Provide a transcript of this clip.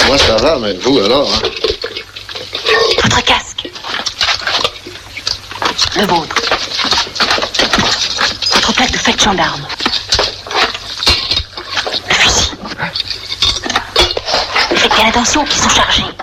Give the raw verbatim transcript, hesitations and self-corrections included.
Moi, ça va, mais vous, alors, hein? Votre casque. Le vôtre. Votre plaque de fête gendarme. Le fusil. Faites bien attention qu'ils sont chargés.